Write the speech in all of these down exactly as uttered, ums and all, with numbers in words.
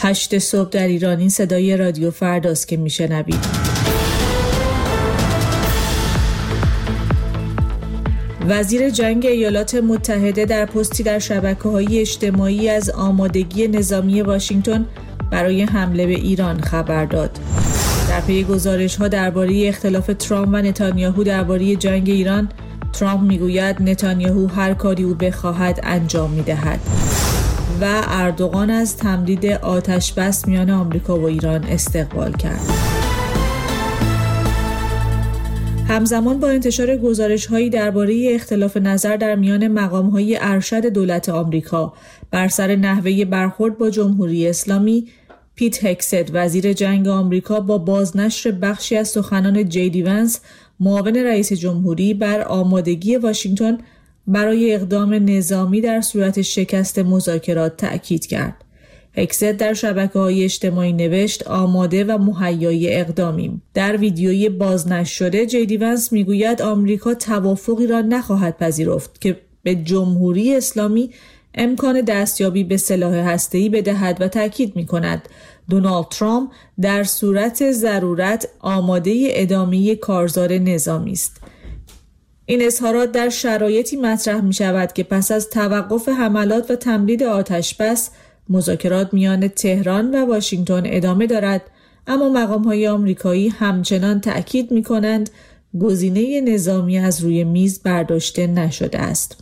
هشت صبح در ایران. این صدای رادیو فرداست که میشنوید. وزیر جنگ ایالات متحده در پستی در شبکه‌های اجتماعی از آمادگی نظامی واشنگتن برای حمله به ایران خبر داد. در پی گزارش‌ها درباره اختلاف ترامپ و نتانیاهو درباره جنگ ایران، ترامپ میگوید نتانیاهو هر کاری او بخواهد انجام می‌دهد و اردوغان از تمدید آتش بس میان آمریکا و ایران استقبال کرد. همزمان با انتشار گزارش‌هایی درباره اختلاف نظر در میان مقام‌های ارشد دولت آمریکا بر سر نحوه برخورد با جمهوری اسلامی، پیت هگست وزیر جنگ آمریکا با بازنشر بخشی از سخنان جی دی ونس معاون رئیس جمهوری بر آمادگی واشنگتن برای اقدام نظامی در صورت شکست مذاکرات تأکید کرد. هگست در شبکه‌های اجتماعی نوشت آماده و مهیای اقدامیم. در ویدیوی بازنشر شده جی دی ونس میگوید آمریکا توافقی را نخواهد پذیرفت که به جمهوری اسلامی امکان دستیابی به سلاح هسته‌ای بدهد و تأکید می‌کند دونالد ترامپ در صورت ضرورت آماده ادامه کارزار نظامی است. این اظهارات در شرایطی مطرح می‌شود که پس از توقف حملات و تمدید آتش بس مذاکرات میان تهران و واشنگتن ادامه دارد، اما مقام‌های آمریکایی همچنان تأکید می‌کنند گزینه نظامی از روی میز برداشته نشده است.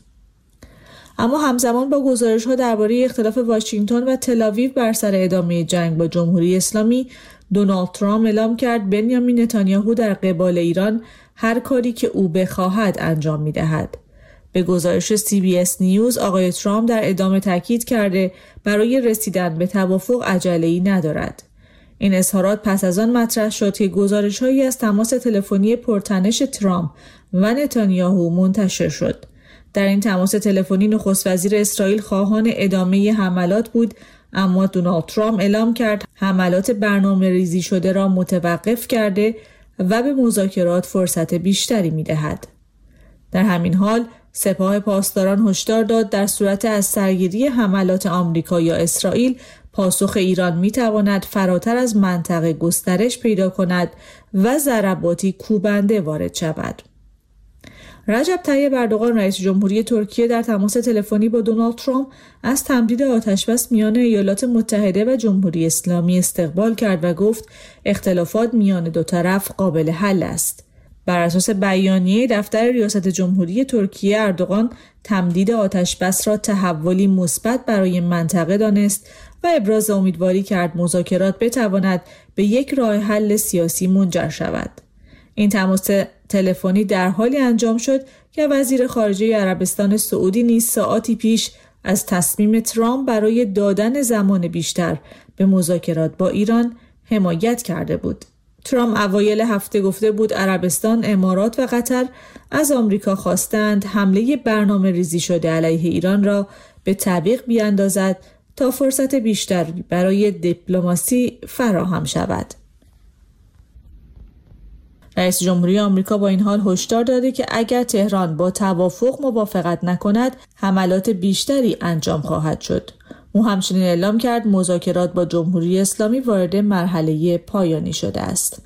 اما همزمان با گزارش‌ها درباره اختلاف واشنگتن و تل‌آویو بر سر ادامه جنگ با جمهوری اسلامی، دونالد ترامپ اعلام کرد بنیامین نتانیاهو در قبال ایران هر کاری که او بخواهد انجام می‌دهد. به گزارش سی بی اس نیوز، آقای ترامپ در ادامه تاکید کرده برای رسیدن به توافق عجله‌ای ندارد. این اظهارات پس از آن مطرح شد که گزارش‌هایی از تماس تلفنی پرتنش ترامپ و نتانیاهو منتشر شد. در این تماس تلفنی نخست وزیر اسرائیل خواهان ادامه حملات بود، اما دونالد ترامپ اعلام کرد حملات برنامه ریزی شده را متوقف کرده و به مذاکرات فرصت بیشتری می‌دهد. در همین حال سپاه پاسداران هشدار داد در صورت از سرگیری حملات آمریکا یا اسرائیل، پاسخ ایران می‌تواند فراتر از منطقه گسترش پیدا کند و ضرباتی کوبنده وارد شود. رجب طیب اردوغان رئیس جمهوری ترکیه در تماس تلفنی با دونالد ترامپ از تمدید آتش‌بس میان ایالات متحده و جمهوری اسلامی استقبال کرد و گفت اختلافات میان دو طرف قابل حل است. بر اساس بیانیه دفتر ریاست جمهوری ترکیه، اردوغان تمدید آتش‌بس را تحولی مثبت برای منطقه دانست و ابراز امیدواری کرد مذاکرات بتواند به یک راه حل سیاسی منجر شود. این تماس تلفنی در حالی انجام شد که وزیر خارجه عربستان سعودی نیز ساعاتی پیش از تصمیم ترامپ برای دادن زمان بیشتر به مذاکرات با ایران حمایت کرده بود. ترامپ اوایل هفته گفته بود عربستان، امارات و قطر از آمریکا خواستند حمله برنامه ریزی شده علیه ایران را به تعویق بیاندازد تا فرصت بیشتری برای دیپلماسی فراهم شود. رئیس جمهوری آمریکا با این حال هشدار داده که اگر تهران با توافق موافقت نکند، حملات بیشتری انجام خواهد شد. او همچنین اعلام کرد مذاکرات با جمهوری اسلامی وارد مرحله پایانی شده است.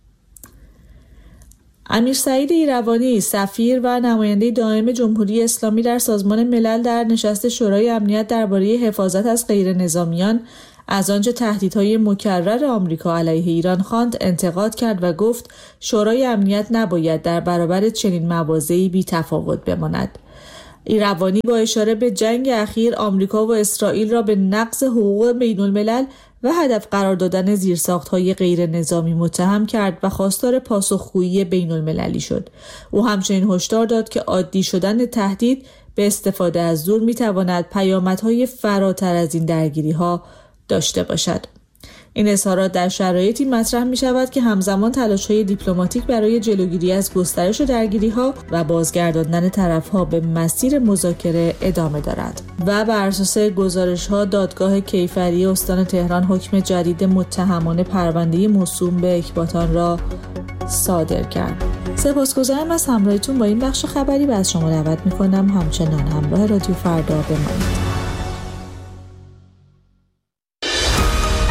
امیر سعید ایروانی، سفیر و نماینده دائم جمهوری اسلامی در سازمان ملل، در نشست شورای امنیت درباره حفاظت از غیر نظامیان از آنچه تهدیدهای مکرر آمریکا علیه ایران خواند انتقاد کرد و گفت شورای امنیت نباید در برابر چنین مواضعی بی تفاوت بماند. ایروانی با اشاره به جنگ اخیر آمریکا و اسرائیل را به نقض حقوق بین الملل و هدف قرار دادن زیرساخت‌های غیر نظامی متهم کرد و خواستار پاسخگویی بین المللی شد. او همچنین هشدار داد که عادی شدن تهدید به استفاده از زور می‌تواند پیامدهای فراتر از این درگیری‌ها داشته باشد. این اظهارات در شرایطی مطرح می شود که همزمان تلاش‌های دیپلماتیک برای جلوگیری از گسترش درگیری‌ها و بازگرداندن طرف‌ها به مسیر مذاکره ادامه دارد. و بر اساس گزارش‌ها دادگاه کیفری استان تهران حکم جدید متهمان پرونده موسوم به اکباتان را صادر کرد. سپاسگزارم از همراهیتون با این بخش خبری و از شما دعوت می‌کنم همچنان همراه رادیو فردا بمانید.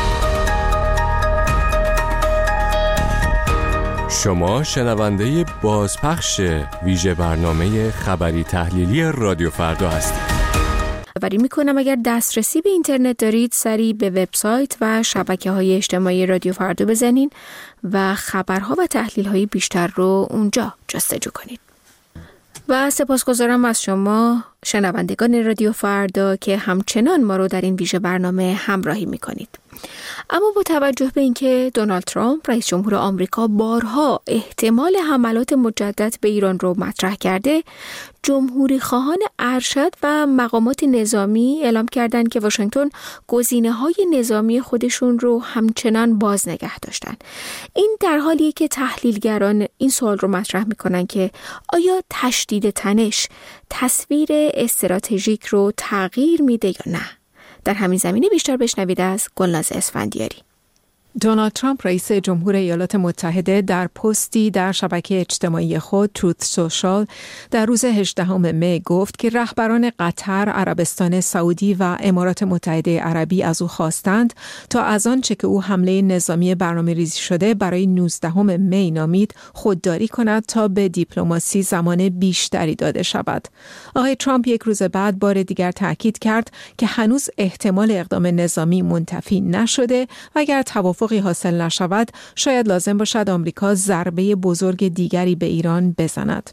شما شنونده بازپخش ویژه برنامه خبری تحلیلی رادیو فردا هستید. خبری میکنم اگر دسترسی به اینترنت دارید سریع به وبسایت و شبکه‌های اجتماعی رادیو فردا بزنین و خبرها و تحلیل‌های بیشتر رو اونجا جستجو کنید. و سپاسگزارم از شما شنوندگان رادیو فردا که همچنان ما رو در این ویژه برنامه همراهی میکنید. اما با توجه به اینکه دونالد ترامپ رئیس جمهور آمریکا بارها احتمال حملات مجدد به ایران رو مطرح کرده، جمهوری خواهان ارشد و مقامات نظامی اعلام کردند که واشنگتن گزینه‌های نظامی خودشون رو همچنان باز نگه داشتن. این در حالیه که تحلیلگران این سوال رو مطرح میکنن که آیا تشدید تنش تصویر استراتژیک رو تغییر میده یا نه؟ در همین زمینه بیشتر بشنوید از گلناز اسفندیاری. دونالد ترامپ رئیس جمهور ایالات متحده در پستی در شبکه اجتماعی خود تروت سوشال در روز هجدهم می گفت که رهبران قطر، عربستان سعودی و امارات متحده عربی از او خواستند تا از آنچه که او حمله نظامی برنامه‌ریزی شده برای نوزدهم می نامید خودداری کند تا به دیپلماسی زمان بیشتری داده شود. آقای ترامپ یک روز بعد بار دیگر تاکید کرد که هنوز احتمال اقدام نظامی منتفی نشده و اگر توافق توافقی حاصل نشود شاید لازم باشد آمریکا ضربه بزرگ دیگری به ایران بزند.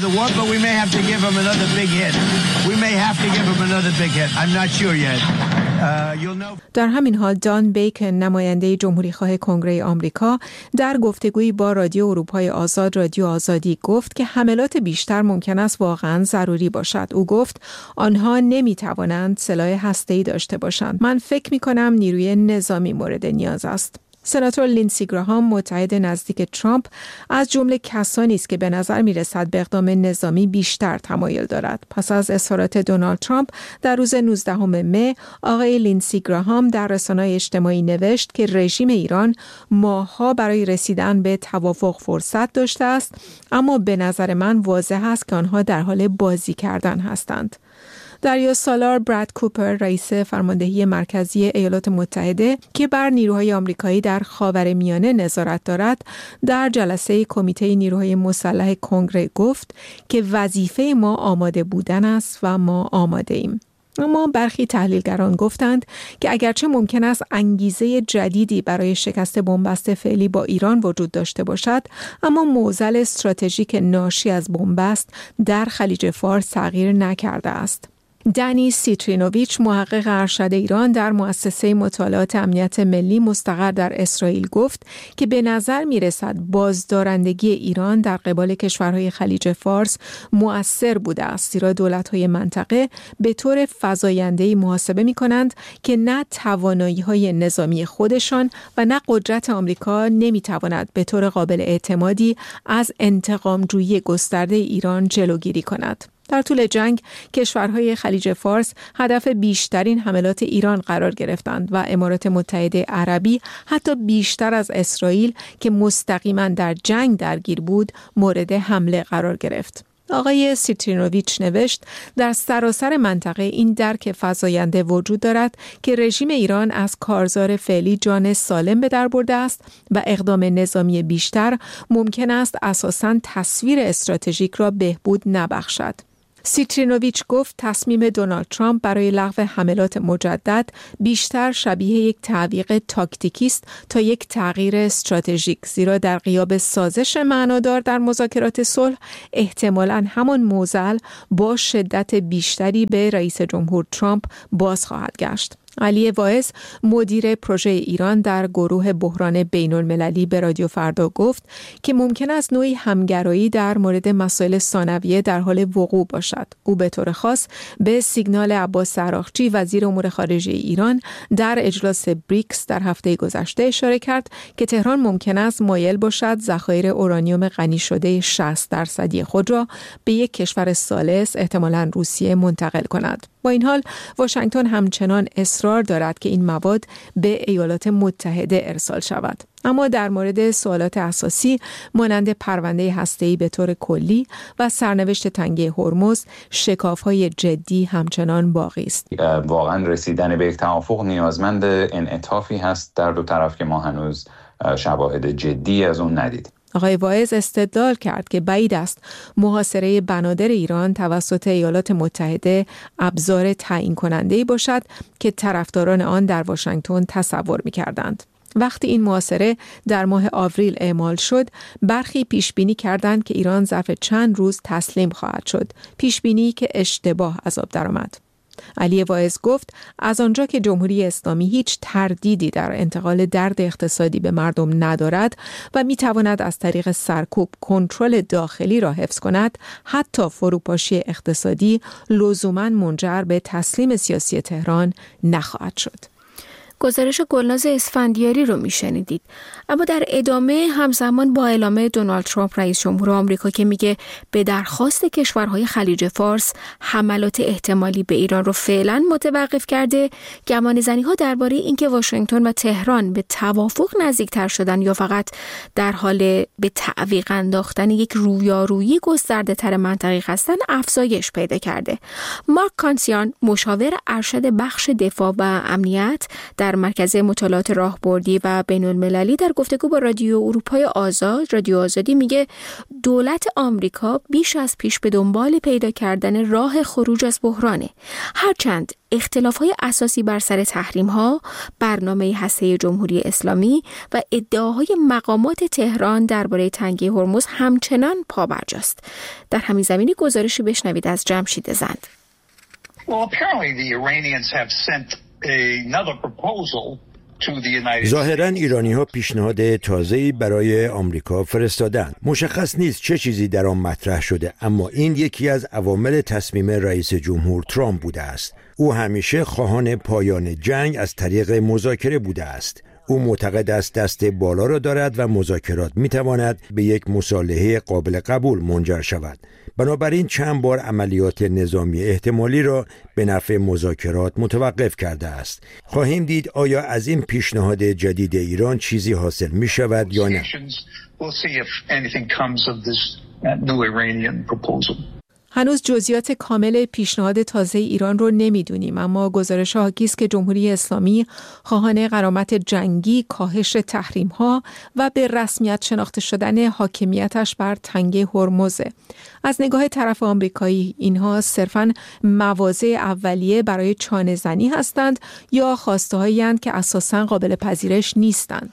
در همین حال دان بیکن نماینده جمهوری خواه کنگره آمریکا در گفتگویی با رادیو اروپای آزاد رادیو آزادی گفت که حملات بیشتر ممکن است واقعا ضروری باشد. او گفت آنها نمیتوانند سلاح هسته‌ای داشته باشند. من فکر می‌کنم نیروی نظامی مورد نیاز است. سناتور لینسی گراهام متحد نزدیک ترامپ از جمله کسانی است که به نظر می‌رسد به اقدام نظامی بیشتر تمایل دارد. پس از اظهارات دونالد ترامپ در روز نوزدهم می، آقای لینسی گراهام در رسانه‌های اجتماعی نوشت که رژیم ایران ماه‌ها برای رسیدن به توافق فرصت داشته است، اما به نظر من واضح است که آنها در حال بازی کردن هستند. دریا سالار براد کوپر رئیس فرماندهی مرکزی ایالات متحده که بر نیروهای آمریکایی در خاورمیانه نظارت دارد در جلسه کمیته نیروهای مسلح کنگره گفت که وظیفه ما آماده بودن است و ما آماده ایم. اما برخی تحلیلگران گفتند که اگرچه ممکن است انگیزه جدیدی برای شکست بنبست فعلی با ایران وجود داشته باشد، اما معضل استراتژیک ناشی از بنبست در خلیج فارس تغییر نکرده است. دنی سیترینوویچ محقق ارشد ایران در مؤسسه مطالعات امنیت ملی مستقر در اسرائیل گفت که به نظر می رسد بازدارندگی ایران در قبال کشورهای خلیج فارس مؤثر بوده است، زیرا دولت‌های منطقه به طور فزاینده‌ای محاسبه می کنند که نه توانایی‌های نظامی خودشان و نه قدرت آمریکا نمی تواند به طور قابل اعتمادی از انتقام‌جویی گسترده ایران جلوگیری کند. در طول جنگ کشورهای خلیج فارس هدف بیشترین حملات ایران قرار گرفتند و امارات متحده عربی حتی بیشتر از اسرائیل که مستقیما در جنگ درگیر بود مورد حمله قرار گرفت. آقای سیترینوویچ نوشت در سراسر منطقه این درک فزاینده وجود دارد که رژیم ایران از کارزار فعلی جان سالم به در برده است و اقدام نظامی بیشتر ممکن است اساساً تصویر استراتژیک را بهبود نبخشد. سیترینوویچ گفت تصمیم دونالد ترامپ برای لغو حملات مجدد بیشتر شبیه یک تعویق تاکتیکی است تا یک تغییر استراتژیک، زیرا در غیاب سازش معنادار در مذاکرات صلح احتمالاً همان معضل با شدت بیشتری به رئیس جمهور ترامپ باز خواهد گشت. علی واعظ مدیر پروژه ایران در گروه بحران بین المللی به رادیو فردا گفت که ممکن است نوعی همگرایی در مورد مسائل ثانویه در حال وقوع باشد. او به طور خاص به سیگنال عباس عراقچی وزیر امور خارجه ایران در اجلاس بریکس در هفته گذشته اشاره کرد که تهران ممکن است مایل باشد ذخایر اورانیوم غنی شده شصت درصدی خود را به یک کشور ثالث احتمالاً روسیه منتقل کند. با این حال واشنگتن همچنان اصرار دارد که این مواد به ایالات متحده ارسال شود. اما در مورد سوالات اساسی مانند پرونده هسته‌ای به طور کلی و سرنوشت تنگه هرمز شکاف‌های جدی همچنان باقی است. واقعا رسیدن به یک توافق نیازمند انعطافی هست در دو طرف که ما هنوز شواهد جدی از اون ندید. آقای واعظ استدلال کرد که بعید است محاصره بنادر ایران توسط ایالات متحده ابزار تعیین کننده‌ای باشد که طرفداران آن در واشنگتن تصور می‌کردند. وقتی این محاصره در ماه آوریل اعمال شد، برخی پیشبینی کردند که ایران ظرف چند روز تسلیم خواهد شد، پیشبینی که اشتباه از آب درآمد. علی واعظ گفت از آنجا که جمهوری اسلامی هیچ تردیدی در انتقال درد اقتصادی به مردم ندارد و میتواند از طریق سرکوب کنترل داخلی را حفظ کند، حتی فروپاشی اقتصادی لزوماً منجر به تسلیم سیاسی تهران نخواهد شد. گزارش گلناز اسفندیاری رو میشنیدید. اما در ادامه همزمان با اعلام دونالد ترامپ رئیس جمهور آمریکا که میگه به درخواست کشورهای خلیج فارس حملات احتمالی به ایران رو فعلا متوقف کرده، گمانه‌زنی ها درباره اینکه واشنگتن و تهران به توافق نزدیکتر شدن یا فقط در حال به تعویق انداختن یک رویارویی گسترده تر منطقی هستن افزایش پیدا کرده. مارک کانسیان، مشاور ارشد بخش دفاع و امنیت در مرکز مطالعات راهبردی و بین‌المللی، در گفتگو با رادیو اروپای آزاد، رادیو آزادی میگه دولت آمریکا بیش از پیش به دنبال پیدا کردن راه خروج از بحرانه. هرچند اختلاف‌های اساسی بر سر تحریم‌ها، برنامه هسته‌ای جمهوری اسلامی و ادعاهای مقامات تهران درباره تنگه هرمز همچنان پابرجاست. در همین زمینه گزارشی بشنوید از جمشید زند. Well, apparently the Iranians have sent another proposal to the United States. ظاهراً ایرانی‌ها پیشنهاد تازه‌ای برای آمریکا فرستادند. مشخص نیست چه چیزی در آن مطرح شده، اما این یکی از عوامل تصمیم رئیس جمهور ترامپ بوده است. او همیشه خواهان پایان جنگ از طریق مذاکره بوده است. او معتقد است دست بالا را دارد و مذاکرات می‌تواند به یک مصالحه قابل قبول منجر شود. بنابراین چند بار عملیات نظامی احتمالی را به نفع مذاکرات متوقف کرده است. خواهیم دید آیا از این پیشنهاد جدید ایران چیزی حاصل می شود یا نه. هنوز جزئیات کامل پیشنهاد تازه ایران رو نمیدونیم، اما گزارش ها حاکی است که جمهوری اسلامی خواهان غرامت جنگی، کاهش تحریم ها و به رسمیت شناخته شدن حاکمیتش بر تنگه هرمز. از نگاه طرف آمریکایی اینها صرفاً مواضع اولیه برای چانه زنی هستند یا خواسته هایی هستند که اساساً قابل پذیرش نیستند.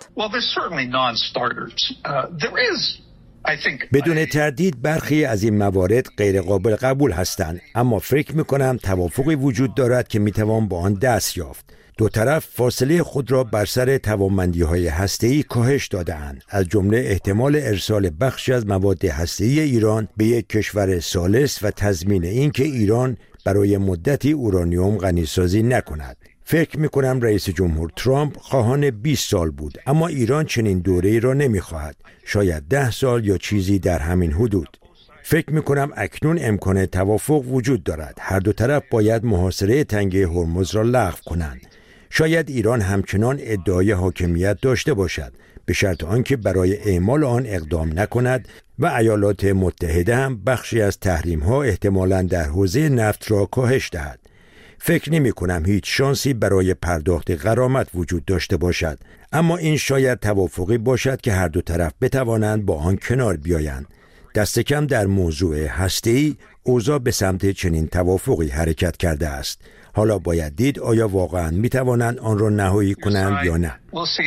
بدون تردید برخی از این موارد غیر قابل قبول هستند، اما فکر می‌کنم توافقی وجود دارد که می‌توان با آن دست یافت. دو طرف فاصله خود را بر سر توانمندی‌های هسته‌ای کاهش داده‌اند، از جمله احتمال ارسال بخشی از مواد هسته‌ای ایران به یک کشور ثالث و تضمین اینکه ایران برای مدتی اورانیوم غنیسازی نکند. فکر می‌کنم رئیس جمهور ترامپ خواهان بیست سال بود، اما ایران چنین دوره‌ای را نمی‌خواهد. شاید ده سال یا چیزی در همین حدود. فکر می‌کنم اکنون امکان توافق وجود دارد. هر دو طرف باید محاصره تنگه هرمز را لغو کنند. شاید ایران همچنان ادعای حاکمیت داشته باشد، به شرط آنکه برای اعمال آن اقدام نکند و ایالات متحده هم بخشی از تحریم‌ها احتمالاً در حوزه نفت را کاهش دهد. فکر نمی کنم هیچ شانسی برای پرداخت غرامت وجود داشته باشد، اما این شاید توافقی باشد که هر دو طرف بتوانند با آن کنار بیایند. دست کم در موضوع هسته‌ای اوضاع به سمت چنین توافقی حرکت کرده است. حالا باید دید آیا واقعاً می توانند آن را نهایی کنند یا نه.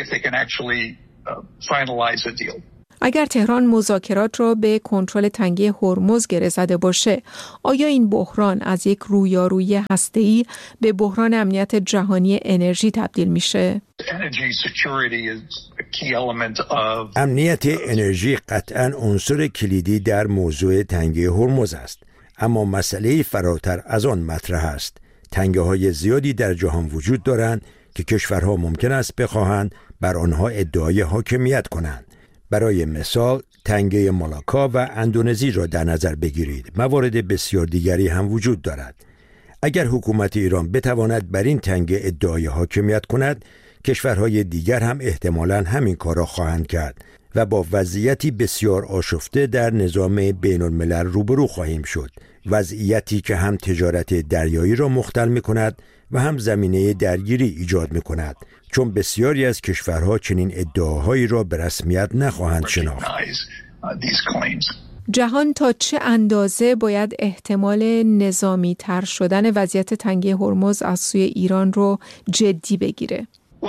اگر تهران مذاکرات را به کنترل تنگه هرمز گره زده باشه، آیا این بحران از یک رویارویی هسته‌ای به بحران امنیت جهانی انرژی تبدیل میشه؟ امنیت انرژی قطعاً عنصر کلیدی در موضوع تنگه هرمز است، اما مسئله فراتر از آن مطرح است. تنگه های زیادی در جهان وجود دارند که کشورها ممکن است بخواهند بر آنها ادعای حاکمیت کنند. برای مثال تنگه مالاکا و اندونزی را در نظر بگیرید. موارد بسیار دیگری هم وجود دارد. اگر حکومت ایران بتواند بر این تنگه ادعای حاکمیت کند، کشورهای دیگر هم احتمالاً همین کار را خواهند کرد و با وضعیتی بسیار آشفته در نظام بین الملل روبرو خواهیم شد. وضعیتی که هم تجارت دریایی را مختل می کند و هم زمینه درگیری ایجاد می‌کند، چون بسیاری از کشورها چنین ادعاهایی را به رسمیت نخواهند شناخت. جهان تا چه اندازه باید احتمال نظامی تر شدن وضعیت تنگه هرمز از سوی ایران رو جدی بگیره؟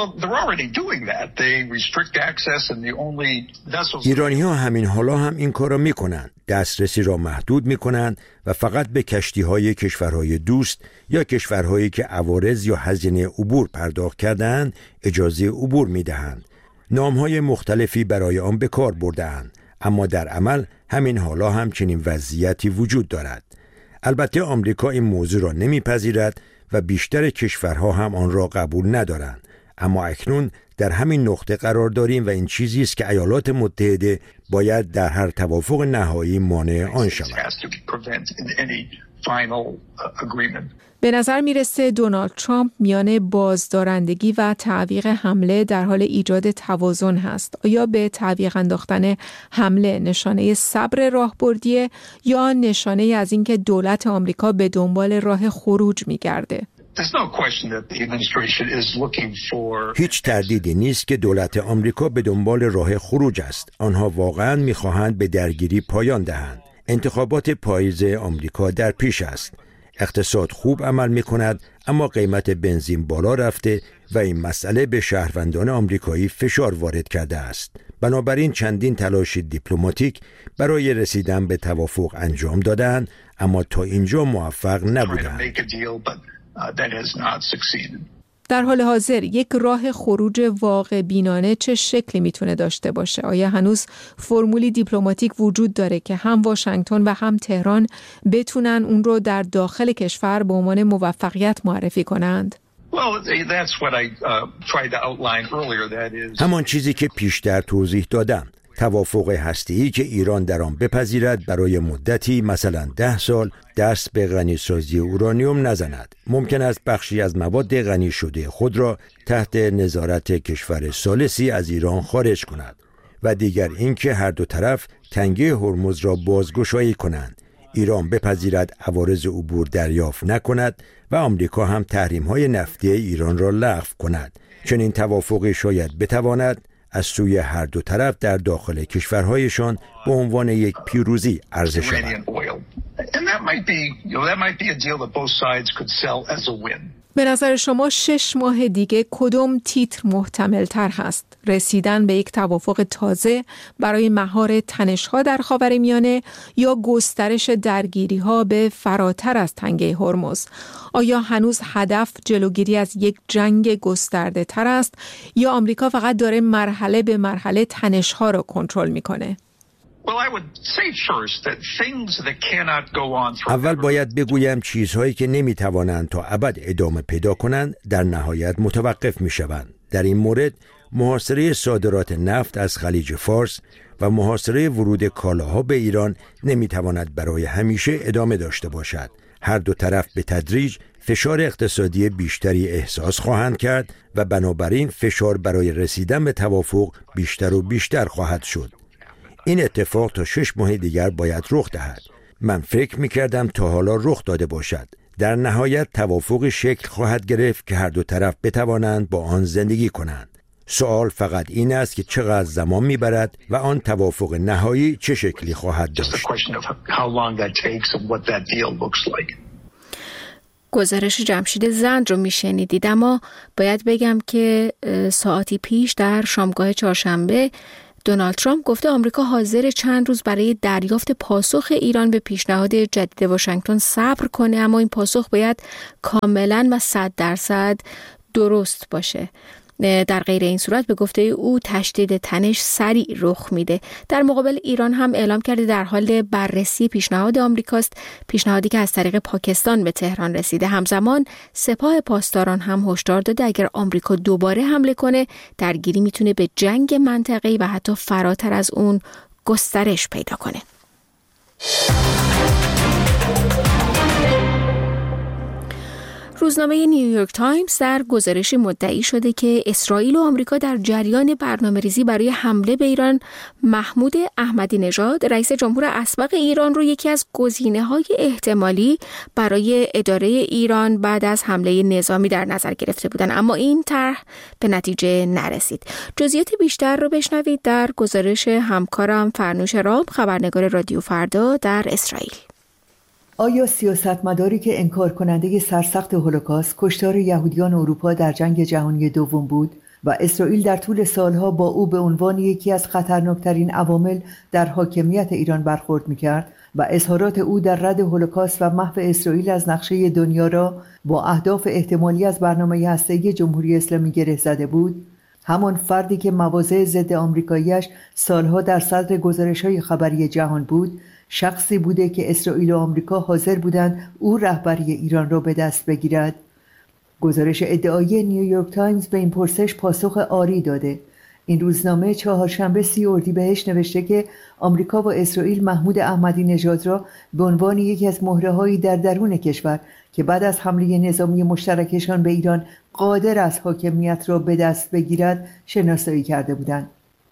ایرانی ها همین حالا هم این کار را می کنند. دسترسی را محدود می کنند و فقط به کشتی های کشورهای دوست یا کشورهایی که عوارض یا هزینه عبور پرداخت کردند اجازه عبور می دهند. نام های مختلفی برای آن به کار برده اند، اما در عمل همین حالا هم چنین وضعیتی وجود دارد. البته آمریکا این موضوع را نمیپذیرد و بیشتر کشورها هم آن را قبول ندارند. اما اکنون در همین نقطه قرار داریم و این چیزی است که ایالات متحده باید در هر توافق نهایی مانع آن شود. به نظر میرسه دونالد ترامپ میان بازدارندگی و تعویق حمله در حال ایجاد توازن هست. آیا به تعویق انداختن حمله نشانه صبر راهبردیه یا نشانه از اینکه دولت آمریکا به دنبال راه خروج میگرده؟ هیچ تردیدی نیست که دولت آمریکا به دنبال راه خروج است. آنها واقعاً می‌خواهند به درگیری پایان دهند. انتخابات پاییز آمریکا در پیش است. اقتصاد خوب عمل می‌کند، اما قیمت بنزین بالا رفته و این مسئله به شهروندان آمریکایی فشار وارد کرده است. بنابراین چندین تلاش دیپلماتیک برای رسیدن به توافق انجام دادند، اما تا اینجا موفق نبودند. در حال حاضر یک راه خروج واقع بینانه چه شکلی میتونه داشته باشه؟ آیا هنوز فرمولی دیپلماتیک وجود داره که هم واشنگتن و هم تهران بتونن اون رو در داخل کشور به عنوان موفقیت معرفی کنند؟ همان چیزی که پیشتر توضیح دادم. توافق هسته‌ای که ایران در آن بپذیرد برای مدتی مثلا ده سال دست به غنیسازی اورانیوم نزند. ممکن است بخشی از مواد غنی شده خود را تحت نظارت کشور ثالثی از ایران خارج کند و دیگر اینکه هر دو طرف تنگه هرمز را بازگشایی کنند. ایران بپذیرد عوارض عبور دریافت نکند و آمریکا هم تحریم‌های نفتی ایران را لغو کند. چنین توافقی شاید بتواند از سوی هر دو طرف در داخل کشورهایشان به عنوان یک پیروزی عرضه شود. به نظر شما شش ماه دیگه کدوم تیتر محتمل تر هست؟ رسیدن به یک توافق تازه برای مهار تنش‌ها در خاورمیانه یا گسترش درگیری‌ها به فراتر از تنگه هرمز؟ آیا هنوز هدف جلوگیری از یک جنگ گسترده تر است یا آمریکا فقط داره مرحله به مرحله تنش‌ها را کنترل می‌کنه؟ اول باید بگویم چیزهایی که نمیتوانند تا ابد ادامه پیدا کنند در نهایت متوقف میشوند. در این مورد محاصره صادرات نفت از خلیج فارس و محاصره ورود کالاها به ایران نمیتواند برای همیشه ادامه داشته باشد. هر دو طرف به تدریج فشار اقتصادی بیشتری احساس خواهند کرد و بنابراین فشار برای رسیدن به توافق بیشتر و بیشتر خواهد شد. این اتفاق تا شش ماه دیگر باید رخ دهد. من فکر می‌کردم تا حالا رخ داده باشد. در نهایت توافق شکل خواهد گرفت که هر دو طرف بتوانند با آن زندگی کنند. سوال فقط این است که چقدر زمان می‌برد و آن توافق نهایی چه شکلی خواهد داشت. گزارش جمشید زند رو میشنیدید، اما باید بگم که ساعتی پیش در شامگاه چهارشنبه دونالد ترامپ گفته آمریکا حاضر چند روز برای دریافت پاسخ ایران به پیشنهاد جدید واشنگتن صبر کنه، اما این پاسخ باید کاملا و صد درصد درست باشه. در غیر این صورت به گفته او تشدید تنش سریع رخ میده. در مقابل ایران هم اعلام کرده در حال بررسی پیشنهاد آمریکاست، پیشنهادی که از طریق پاکستان به تهران رسیده. همزمان سپاه پاسداران هم هشدار داده اگر آمریکا دوباره حمله کنه درگیری میتونه به جنگ منطقه‌ای و حتی فراتر از اون گسترش پیدا کنه. روزنامه نیویورک تایمز در گزارشی مدعی شده که اسرائیل و آمریکا در جریان برنامه‌ریزی برای حمله به ایران محمود احمدی نژاد رئیس جمهور اسبق ایران رو یکی از گزینه‌های احتمالی برای اداره ایران بعد از حمله نظامی در نظر گرفته بودند، اما این طرح به نتیجه نرسید. جزئیات بیشتر رو بشنوید در گزارش همکارم فرنوش رام، خبرنگار رادیو فردا در اسرائیل. آیا سیاستمداری که انکار کننده سرسخت هولوکاست، کشتار یهودیان اروپا در جنگ جهانی دوم بود و اسرائیل در طول سالها با او به عنوان یکی از خطرناکترین عوامل در حاکمیت ایران برخورد می‌کرد و اظهارات او در رد هولوکاست و محو اسرائیل از نقشه دنیا را با اهداف احتمالی از برنامه هسته‌ای جمهوری اسلامی گره زده بود؟ همان فردی که مواضع ضد آمریکایی‌اش سالها در صدر گزارش‌های خبری جهان بود، شخصی بوده که اسرائیل و آمریکا حاضر بودند او رهبری ایران را به دست بگیرد. گزارش ادعایی نیویورک تایمز به این پرسش پاسخ آری داده. این روزنامه چهارشنبه سی اردیبهشت نوشته که آمریکا و اسرائیل محمود احمدی نژاد را به عنوان یکی از مهره‌هایی در درون کشور که بعد از حمله نظامی مشترکشان به ایران قادر است حاکمیت را به دست بگیرد شناسایی کرده بودند.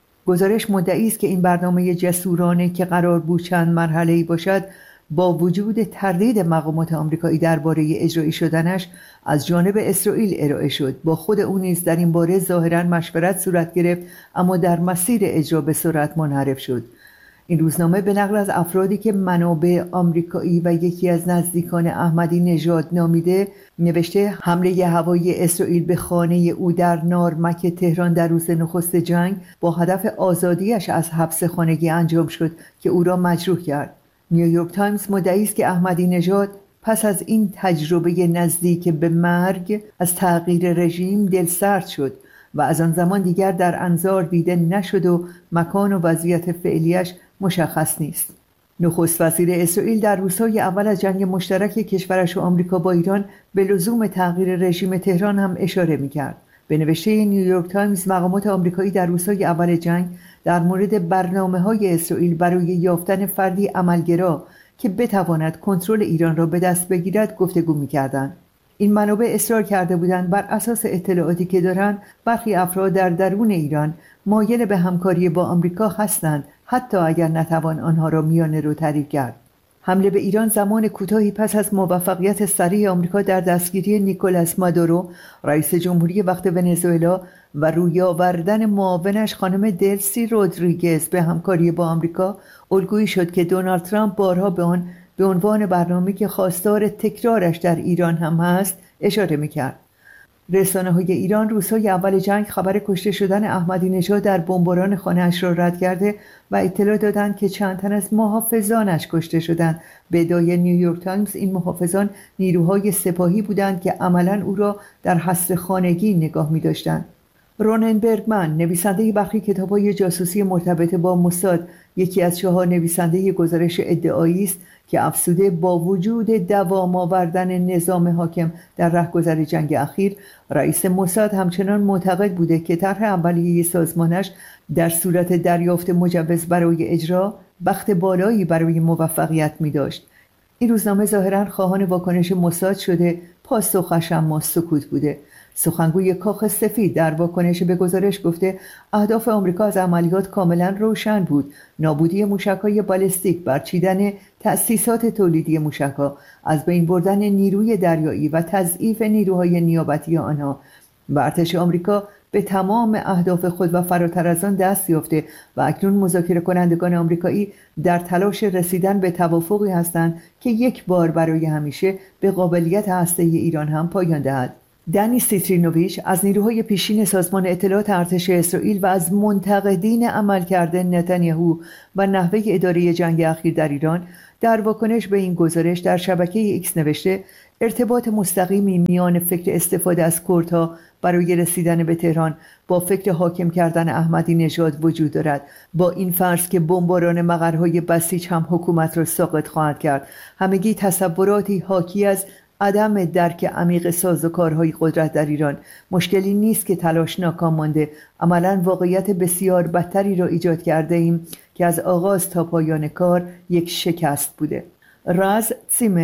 گزارش مدعی است که این برنامه جسورانه که قرار بود چند مرحله‌ای باشد، با وجود تردید مقامات آمریکایی درباره اجرایی شدنش از جانب اسرائیل ارائه شد. با خود او نیز در این باره ظاهراً مشورت صورت گرفت، اما در مسیر اجرا به سرعت منحرف شد. این روزنامه به نقل از افرادی که منابع آمریکایی و یکی از نزدیکان احمدی نژاد نامیده نوشته حمله هوایی اسرائیل به خانه او در نارمک تهران در روز نخست جنگ با هدف آزادیش از حبس خانگی انجام شد که او را مجروح کرد. نیویورک تایمز مدعی است که احمدی نژاد پس از این تجربه نزدیک به مرگ از تغییر رژیم دلسرد شد و از آن زمان دیگر در انظار دیده نشد و مکان و وضعیت فعلیش مشخص نیست. نخست وزیر اسرائیل در روزهای اول از جنگ مشترک کشورش و آمریکا با ایران به لزوم تغییر رژیم تهران هم اشاره می‌کرد. به نوشته نیویورک تایمز، مقامات آمریکایی در روزهای اول جنگ در مورد برنامه‌های اسرائیل برای یافتن فردی عملگرا که بتواند کنترل ایران را به دست بگیرد گفتگو می‌کردند. این منابع اصرار کرده بودند بر اساس اطلاعاتی که دارند برخی افراد در درون ایران مایل به همکاری با آمریکا هستند، حتی اگر نتوان آنها را میانه رو تعریف کرد. حمله به ایران زمان کوتاهی پس از موفقیت سریع آمریکا در دستگیری نیکولاس مادورو رئیس جمهوری وقت ونزوئلا و روی آوردن معاونش خانم دلسی رودریگز به همکاری با آمریکا الگویی شد که دونالد ترامپ بارها به آن به عنوان برنامه‌ای که خواستار تکرارش در ایران هم هست اشاره می‌کرد. رسانه‌های ایران روزهای اول جنگ خبر کشته شدن احمدی نژاد در بمباران خانه‌اش را رد کرده و اطلاع دادند که چند تن از محافظانش کشته شدند. به ادعای نیویورک تایمز این محافظان نیروهای سپاهی بودند که عملاً او را در حصر خانگی نگاه می‌داشتند. رونن برگمن، نویسنده برخی کتاب‌های جاسوسی مرتبط با موساد، یکی از چهار نویسنده گزارش ادعایی است که افسوده با وجود دوام آوردن نظام حاکم در رهگذر جنگ اخیر، رئیس موساد همچنان معتقد بوده که طرح اولیه سازمانش در صورت دریافت مجوز برای اجرا بخت بالایی برای موفقیت می داشت. این روزنامه ظاهراً خواهان واکنش موساد شده، پاسخش اما سکوت بوده. سخنگوی کاخ سفید در واکنش به گزارش گفته اهداف آمریکا از عملیات کاملا روشن بود: نابودی موشک‌های بالستیک، برچیدن تأسیسات تولیدی موشک‌ها، از بین بردن نیروی دریایی و تضعیف نیروهای نیابتی آنها. و ارتش آمریکا به تمام اهداف خود و فراتر از آن دست یافته و اکنون مذاکره کنندگان آمریکایی در تلاش رسیدن به توافقی هستند که یک بار برای همیشه به قابلیت هسته‌ای ایران هم پایان دهد. دنی سیترینوویچ از نیروهای پیشین سازمان اطلاعات ارتش اسرائیل و از منتقدین عملکرد نتانیاهو و نحوه اداره جنگ اخیر در ایران در واکنش به این گزارش در شبکه ایکس نوشته ارتباط مستقیمی میان فکر استفاده از کردها برای رسیدن به تهران با فکر حاکم کردن احمدی نژاد وجود دارد. با این فرض که بمباران مقرهای بسیج هم حکومت را ساقط خواهد کرد، همگی تصوراتی حاکی از عدم درک عمیق سازوکارهای قدرت در ایران. مشکلی نیست که تلاش ناکام مانده، عملاً واقعیت بسیار بدتری را ایجاد کرده ایم که از آغاز تا پایان کار یک شکست بوده. راز سیمت،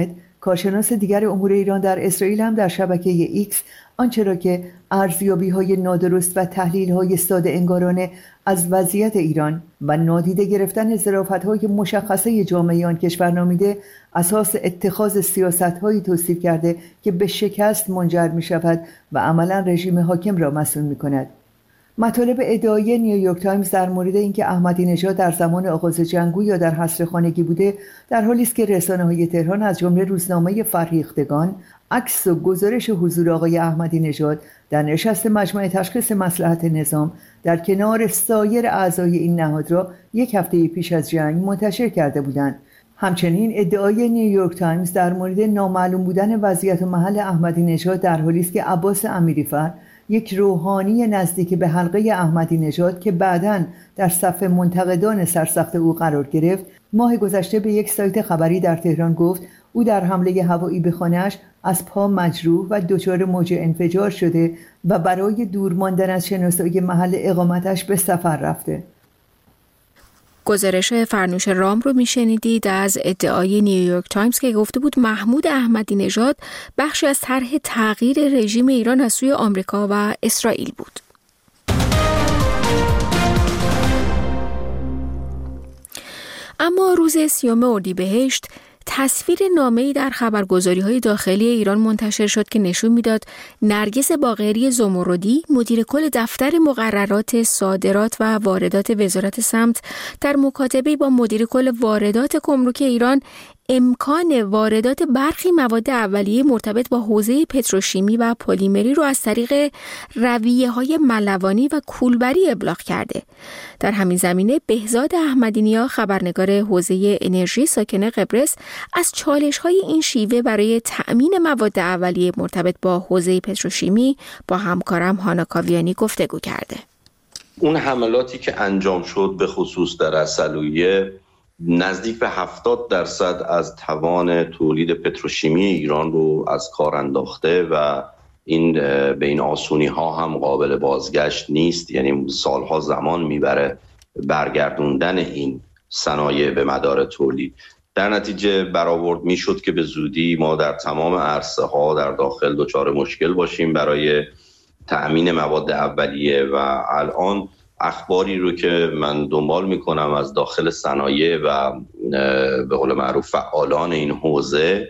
کارشناس دیگر امور ایران در اسرائیل هم در شبکه ایکس آنچه را که ارزیابی‌های نادرست و تحلیل‌های ساده انگارانه از وضعیت ایران و نادیده گرفتن ظرافت‌های مشخصه جامعه آن کشور نامیده اساس اتخاذ سیاست‌هایی توصیف کرده که به شکست منجر می‌شود و عملاً رژیم حاکم را مسئول می‌کند. مطالب ادعای نیویورک تایمز در مورد اینکه احمدی نژاد در زمان آغاز جنگ یا در حصر خانگی بوده در حالی است که رسانه‌های تهران از جمله روزنامه فرهیختگان عکس و گزارش حضور آقای احمدی نژاد در نشست مجمع تشخیص مصلحت نظام در کنار سایر اعضای این نهاد را یک هفته پیش از جنگ منتشر کرده بودند. همچنین ادعای نیویورک تایمز در مورد نامعلوم بودن وضعیت و محل احمدی نژاد در حالی است که عباس امیری‌فر، یک روحانی نزدیک به حلقه احمدی نژاد که بعداً در صف منتقدان سرسخت او قرار گرفت، ماه گذشته به یک سایت خبری در تهران گفت او در حمله هوایی به خانه‌اش از پا مجروح و دچار موج انفجار شده و برای دور ماندن از شناسایی محل اقامتش به سفر رفته. گزارش فرنوش رام رو میشنیدید از ادعای نیویورک تایمز که گفته بود محمود احمدی نژاد بخشی از طرح تغییر رژیم ایران از سوی آمریکا و اسرائیل بود. اما روز سیوم اردیبهشت تصویر نامه‌ای در خبرگزاری‌های داخلی ایران منتشر شد که نشون میداد نرگس باقری زمردی، مدیر کل دفتر مقررات صادرات و واردات وزارت سمت، در مکاتبه با مدیر کل واردات گمرک ایران امکان واردات برخی مواد اولیه مرتبط با حوزه پتروشیمی و پلیمری رو از طریق رویه‌های ملوانی و کولبری ابلاغ کرده. در همین زمینه بهزاد احمدی‌نیا، خبرنگار حوزه انرژی ساکن قبرس، از چالش‌های این شیوه برای تأمین مواد اولیه مرتبط با حوزه پتروشیمی با همکارم هانا کاویانی گفتگو کرده. اون حملاتی که انجام شد به خصوص در عسلویه نزدیک به هفتاد درصد از توان تولید پتروشیمی ایران رو از کار انداخته و این به این آسونی ها هم قابل بازگشت نیست، یعنی سالها زمان میبره برگردوندن این صنایع به مدار تولید. در نتیجه برآورد میشد که به زودی ما در تمام عرصه ها در داخل دچار مشکل باشیم برای تأمین مواد اولیه و الان اخباری رو که من دنبال میکنم از داخل صنایع و به قول معروف فعالان این حوزه،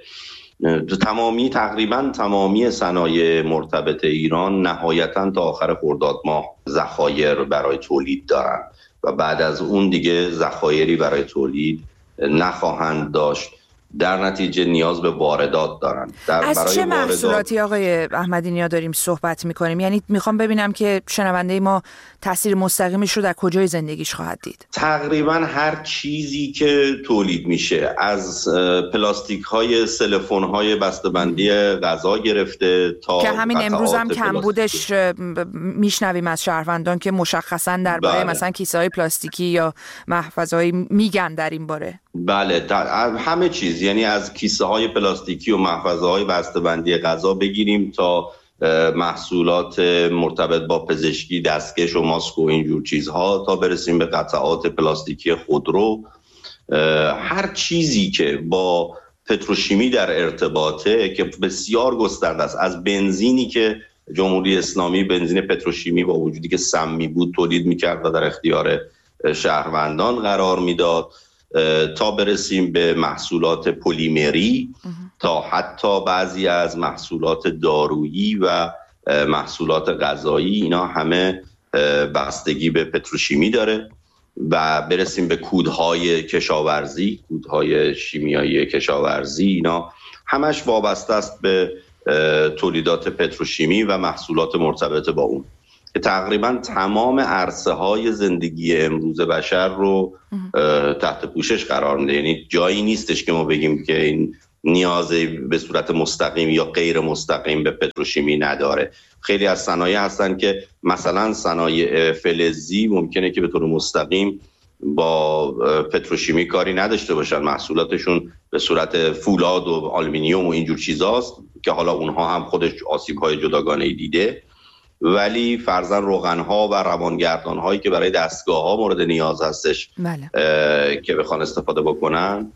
تمامی تقریبا تمامی صنایع مرتبط ایران نهایتاً تا آخر خرداد ماه ذخایر برای تولید دارن و بعد از اون دیگه ذخایری برای تولید نخواهند داشت. در نتیجه نیاز به واردات دارن. در از چه محصولاتی آقای احمدی‌نیا داریم صحبت میکنیم؟ یعنی میخوام ببینم که شنونده ما تاثیر مستقیمش رو در کجای زندگیش خواهد دید. تقریبا هر چیزی که تولید میشه، از پلاستیک های سلفون های بسته‌بندی غذا گرفته تا که همین امروز هم کم بودش میشنویم از شهروندان که مشخصا درباره بله. مثلا کیسه های پلاستیکی یا محفظه های میگن در این باره. بله همه چیز، یعنی از کیسه های پلاستیکی و محفظه های بسته‌بندی غذا بگیریم تا محصولات مرتبط با پزشکی، دستکش و ماسک و اینجور چیزها تا برسیم به قطعات پلاستیکی خودرو. هر چیزی که با پتروشیمی در ارتباطه که بسیار گسترده است، از بنزینی که جمهوری اسلامی بنزین پتروشیمی با وجودی که سمی بود تولید میکرد و در اختیار شهروندان قرار میداد تا برسیم به محصولات پلیمری تا حتی بعضی از محصولات دارویی و محصولات غذایی، اینا همه بستگی به پتروشیمی داره و برسیم به کودهای کشاورزی، کودهای شیمیایی کشاورزی، اینا همش وابسته است به تولیدات پتروشیمی و محصولات مرتبط با اون که تقریبا تمام عرصه های زندگی امروز بشر رو تحت پوشش قرار میده. یعنی جایی نیستش که ما بگیم که این نیازی به صورت مستقیم یا غیر مستقیم به پتروشیمی نداره. خیلی از صنایع هستن که مثلا صنایع فلزی ممکنه که به طور مستقیم با پتروشیمی کاری نداشته باشن، محصولاتشون به صورت فولاد و آلومینیوم و اینجور چیزاست که حالا اونها هم خودش آسیب‌های جداگانه‌ای دیده، ولی فرضاً روغن‌ها و روانگردان‌هایی که برای دستگاه‌ها مورد نیاز هستش بله. که بخوان استفاده بکنن،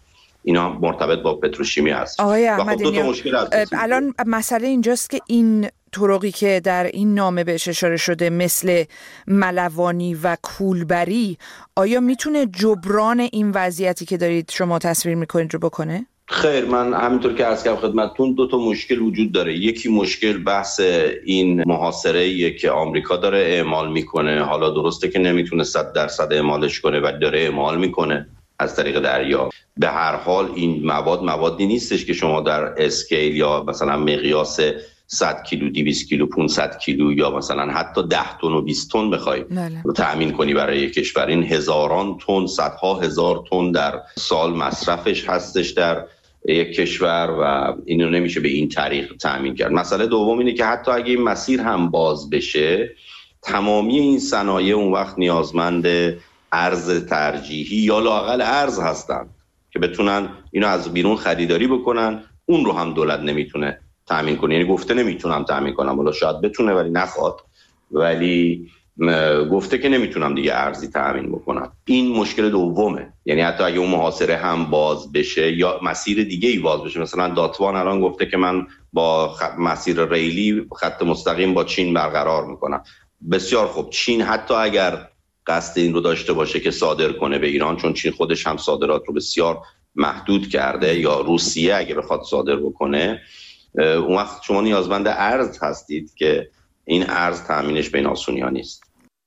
اینا مرتبط با پتروشیمی هست. آقای و خب دو تا احمدی مشکل هست. الان مسئله اینجاست که این طرقی که در این نامه بهش اشاره شده مثل ملوانی و کولبری، آیا میتونه جبران این وضعیتی که دارید شما تصویر میکنید رو بکنه؟ خیر، من همینطور که عرض کردم خدمتتون دو تا مشکل وجود داره. یکی مشکل بحث این محاصره‌ایه که آمریکا داره اعمال میکنه. حالا درسته که نمیتونه صد درصد اعمالش کنه ولی داره اعمال میکنه از طریق دریا. به هر حال این مواد موادی نیستش که شما در اسکیل یا مثلا مقیاس صد کیلو، دویست کیلو، پانصد کیلو یا مثلا حتی ده تن و بیست تن بخوای رو تأمین کنی برای یک کشور. این هزاران تن، صدها هزار تن در سال مصرفش هستش در یک کشور و اینو نمیشه به این طریق تأمین کرد. مسئله دوم اینه که حتی اگه این مسیر هم باز بشه، تمامی این صنایع اون وقت نیازمند ارز ترجیحی یا لااقل ارز هستن که بتونن اینو از بیرون خریداری بکنن. اون رو هم دولت نمیتونه تأمین کنه. یعنی گفته نمیتونم تأمین کنم، ولی شاید بتونه ولی نخواد، ولی گفته که نمیتونم دیگه ارزی تأمین بکنم. این مشکل دومه. یعنی حتی اگه اون محاصره هم باز بشه یا مسیر دیگه ای باز بشه، مثلا داتوان الان گفته که من با مسیر ریلی خط مستقیم با چین برقرار میکنم. بسیار خوب، چین حتی اگر قصد این رو داشته باشه که صادر کنه به ایران، چون چین خودش هم صادرات رو بسیار محدود کرده، یا روسیه اگه بخواد صادر بکنه، اون وقت شما نیازمند ارز هستید که این ارز تأمینش به این آسونی ها نیست.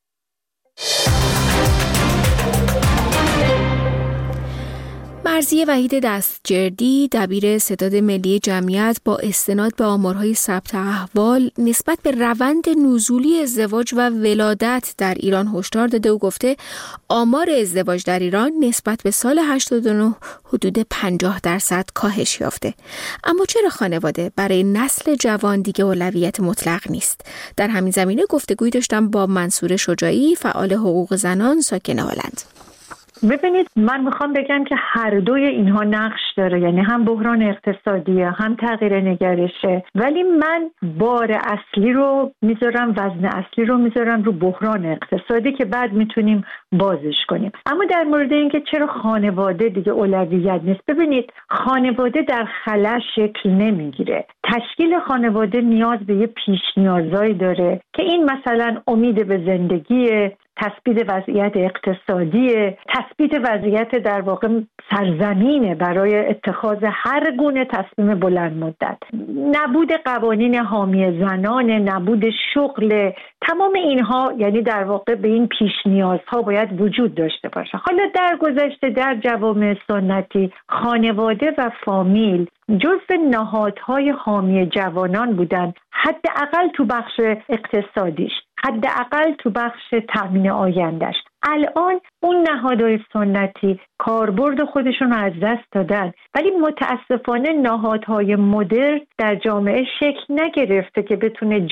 مرضیه وحید دستجردی، دبیر ستاد ملی جمعیت، با استناد به آمارهای ثبت احوال نسبت به روند نزولی ازدواج و ولادت در ایران هشدار داده و گفته آمار ازدواج در ایران نسبت به سال هشتاد و نه حدود پنجاه درصد کاهش یافته. اما چرا خانواده برای نسل جوان دیگه اولویت مطلق نیست؟ در همین زمینه گفتگویی داشتم با منصور شجاعی، فعال حقوق زنان ساکن هلند. ببینید، من میخوام بگم که هر دوی اینها نقش داره، یعنی هم بحران اقتصادیه هم تغییر نگرشه، ولی من بار اصلی رو میذارم، وزن اصلی رو میذارم رو بحران اقتصادی که بعد میتونیم بازش کنیم. اما در مورد اینکه چرا خانواده دیگه اولویت نیست، ببینید خانواده در خلا شکل نمیگیره. تشکیل خانواده نیاز به یه پیش نیازایی داره که این مثلا امید به زندگی، تثبیت وضعیت اقتصادی، تثبیت وضعیت در واقع سرزمینه برای اتخاذ هر گونه تصمیم بلند مدت، نبود قوانین حامی زنان، نبود شغل، تمام اینها یعنی در واقع به این پیش نیازها باید وجود داشته باشه. حالا در گذشته در جوامع سنتی خانواده و فامیل جزو نهادهای حامی جوانان بودن، حداقل تو بخش اقتصادیش، حداقل تو بخش تامین آیندهش. الان اون نهادهای سنتی کاربرد خودشون رو از دست دادن، ولی متاسفانه نهادهای مدرن در جامعه شکل نگرفته که بتونه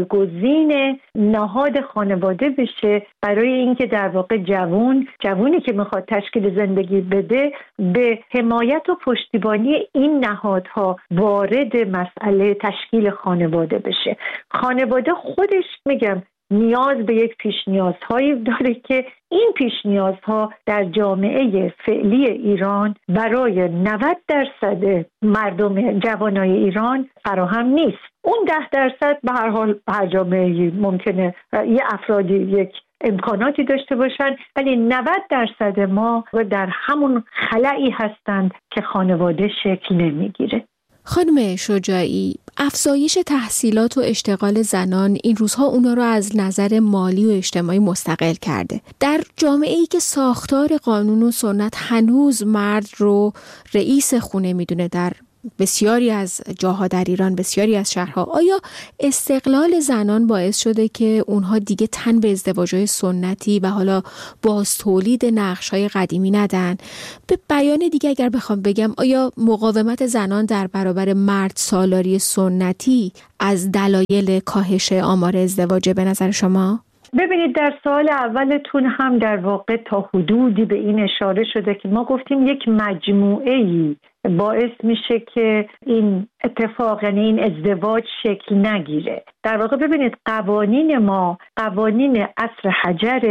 جایگزین نهاد خانواده بشه برای اینکه در واقع جوان جوانی که میخواد تشکیل زندگی بده به حمایت و پشتیبانی این نهادها وارد مسئله تشکیل خانواده بشه. خانواده خودش میگم نیاز به یک پیش نیازهایی داره که این پیش نیازها در جامعه فعلی ایران برای نود درصد مردم جوانای ایران فراهم نیست. اون ده درصد به هر حال هر جامعه ممکنه یه افرادی یک امکاناتی داشته باشن، ولی نود درصد ما در همون خلایی هستند که خانواده شکل نمیگیره. خانم شجاعی، افزایش تحصیلات و اشتغال زنان این روزها اونا رو از نظر مالی و اجتماعی مستقل کرده. در جامعه‌ای که ساختار قانون و سنت هنوز مرد رو رئیس خونه میدونه در بسیاری از جاها در ایران، بسیاری از شهرها، آیا استقلال زنان باعث شده که اونها دیگه تن به ازدواج‌های سنتی و حالا باز تولید نقش‌های قدیمی ندن؟ به بیان دیگه اگر بخوام بگم، آیا مقاومت زنان در برابر مرد سالاری سنتی از دلایل کاهش آمار ازدواج به نظر شما؟ ببینید، در سوال اولتون هم در واقع تا حدودی به این اشاره شده که ما گفتیم یک مجموعه‌ای باعث میشه که این اتفاق، یعنی این ازدواج شکل نگیره. در واقع ببینید قوانین ما قوانین عصر حجر،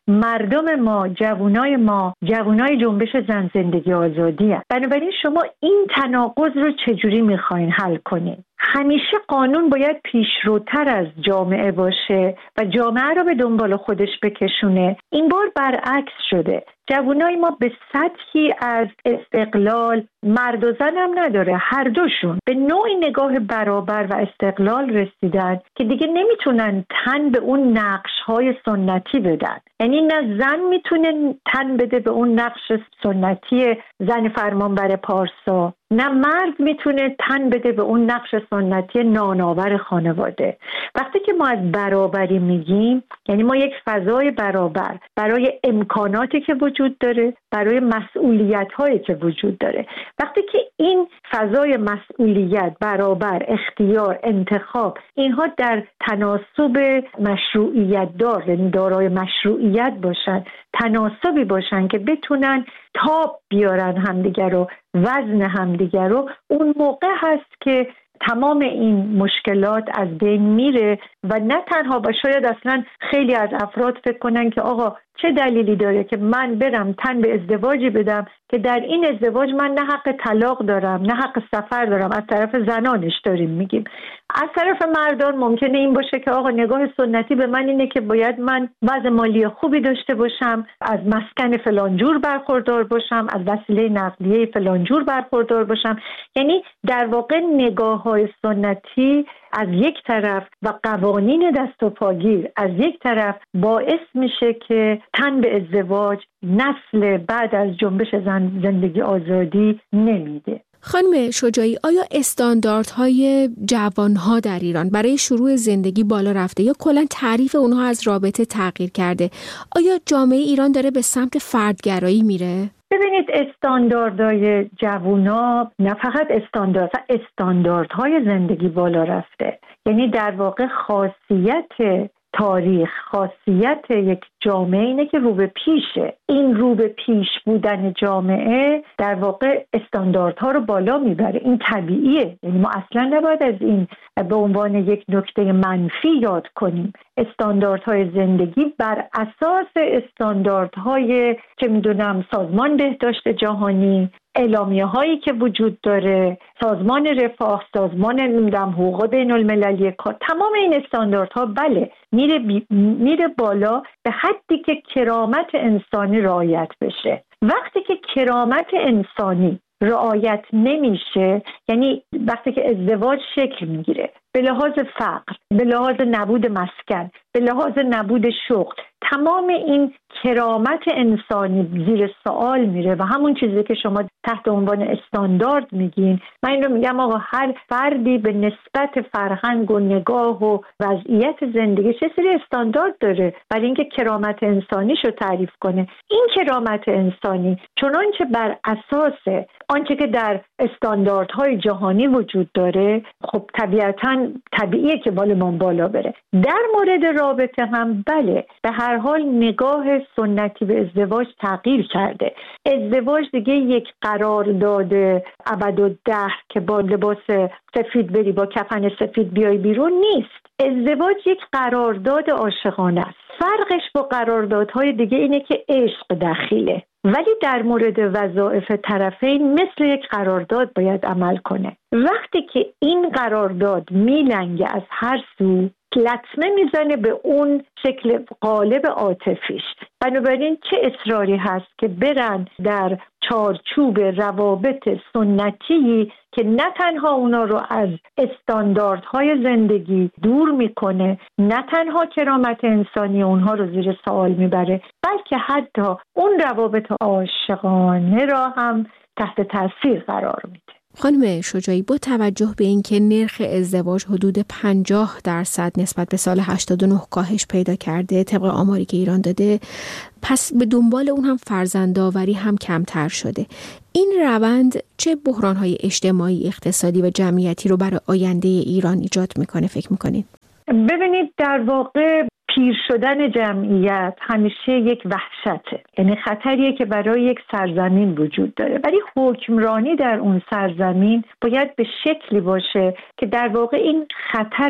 مردم ما، جوانای ما، جوانای جنبش زن زندگی آزادی هست. بنابراین شما این تناقض رو چجوری میخواین حل کنین؟ همیشه قانون باید پیشروتر از جامعه باشه و جامعه رو به دنبال خودش بکشونه. این بار برعکس شده. جوانای ما به سطحی از استقلال، مرد و زن هم نداره، هر دوشون به نوعی نگاه برابر و استقلال رسیدن که دیگه نمیتونن تن به اون نقش‌های سنتی بدن. یعنی نه زن میتونه تن بده به اون نقش سنتی زن فرمانبر پارسا، نه مرد میتونه تن بده به اون نقش سنتی نانآور خانواده. وقتی که ما از برابری میگیم، یعنی ما یک فضای برابر برای امکاناتی که وجود داره، برای مسئولیت‌هایی که وجود داره. وقتی که این فضای مسئولیت، برابر، اختیار، انتخاب، اینها در تناسب مشروعیت دار، یعنی دارای مشروعیت باشن، تناسبی باشن که بتونن تاب بیارن همدیگر رو، وزن همدیگر رو، اون موقع هست که تمام این مشکلات از بین میره. و نه تنها، و شاید اصلا خیلی از افراد فکر کنن که آقا چه دلیلی داره که من برم تن به ازدواجی بدم که در این ازدواج من نه حق طلاق دارم، نه حق سفر دارم. از طرف زنانش داریم میگیم. از طرف مردان ممکنه این باشه که آقا نگاه سنتی به من اینه که باید من وضع مالی خوبی داشته باشم، از مسکن فلانجور برخوردار باشم، از وسیله نقلیه فلانجور برخوردار باشم. یعنی در واقع نگاه‌های سنتی از یک طرف و قوانین دست و پاگیر از یک طرف باعث میشه که تن به ازدواج نسل بعد از جنبش زن زندگی آزادی نمیده. خانم شجاعی، آیا استانداردهای جوانها در ایران برای شروع زندگی بالا رفته یا کلا تعریف اونها از رابطه تغییر کرده؟ آیا جامعه ایران داره به سمت فردگرایی میره؟ ببینید، استانداردهای جوونا نه فقط استاندارد، استانداردهای زندگی بالا رفته. یعنی در واقع خاصیت تاریخ، خاصیت یک جامعه اینه که رو به پیشه. این رو به پیش بودن جامعه در واقع استانداردها رو بالا میبره. این طبیعیه. یعنی ما اصلا نباید از این به عنوان یک نکته منفی یاد کنیم. استانداردهای زندگی بر اساس استانداردهای چه میدونم سازمان بهداشت جهانی، اعلامیه هایی که وجود داره، سازمان رفاه، سازمان نمیدونم حقوق بین المللی کار، تمام این استانداردها بله میره بی... میره بالا به حدی که کرامت انسانی رعایت بشه. وقتی که کرامت انسانی رعایت نمیشه، یعنی وقتی که ازدواج شکل میگیره به لحاظ فقر، به لحاظ نبود مسکن، به لحاظ نبود شغل، تمام این کرامت انسانی زیر سوال میره و همون چیزی که شما تحت عنوان استاندارد میگین، من این رو میگم آقا هر فردی به نسبت فرهنگ و نگاه و وضعیت زندگی چه سری استاندارد داره برای اینکه کرامت انسانیش رو تعریف کنه. این کرامت انسانی چنانچه بر اساس آنچه که در استانداردهای جهانی وجود داره، خب طبیعتاً طبیعیه که بالمان بالا بره. در مورد رابطه هم بله، به هر حال نگاه سنتی به ازدواج تغییر کرده. ازدواج دیگه یک قرارداد ابدالدهر که با لباس سفید بری با کفن سفید بیای بیرون نیست. ازدواج یک قرارداد عاشقانه است. فرقش با قراردادهای دیگه اینه که عشق دخیله، ولی در مورد وظایف طرفین مثل یک قرارداد باید عمل کنه. وقتی که این قرارداد میلنگه از هر سو، لطمه میزنه به اون شکل قالب عاطفیش. بنابراین چه اصراری هست که برن در چارچوب روابط سنتی که نه تنها اونا رو از استانداردهای زندگی دور میکنه، نه تنها کرامت انسانی اونها رو زیر سوال میبره، بلکه حتی اون روابط عاشقانه را هم تحت تاثیر قرار میده. خانم شجاعی، با توجه به اینکه نرخ ازدواج حدود پنجاه درصد نسبت به سال هشتاد و نه کاهش پیدا کرده طبق آماری که ایران داده، پس به دنبال اون هم فرزندآوری هم کمتر شده. این روند چه بحران‌های اجتماعی، اقتصادی و جمعیتی رو برای آینده ایران ایجاد میکنه فکر میکنید؟ ببینید، در واقع پیر شدن جمعیت همیشه یک وحشته، یعنی خطریه که برای یک سرزمین وجود داره، ولی حکمرانی در اون سرزمین باید به شکلی باشه که در واقع این خطر رو